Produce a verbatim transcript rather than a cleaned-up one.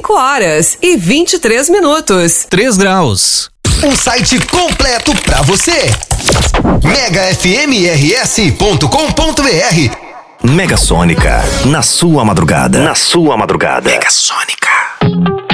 cinco horas e vinte e três minutos. três graus. Um site completo pra você. mega f m r s ponto com ponto b r. Mega Sônica, na sua madrugada. Na sua madrugada. Mega Sônica.